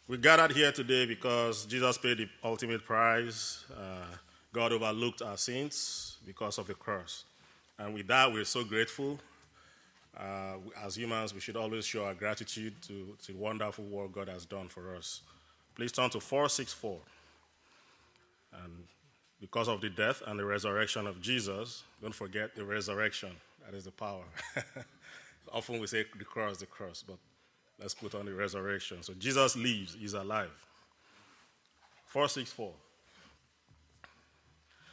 We gathered here today because Jesus paid the ultimate price. God overlooked our sins because of the cross. And with that, we're so grateful. As humans, we should always show our gratitude to the wonderful work God has done for us. Please turn to 464. And because of the death and the resurrection of Jesus, don't forget the resurrection. That is the power. Often we say the cross, but let's put on the resurrection. So Jesus lives, he's alive. 464.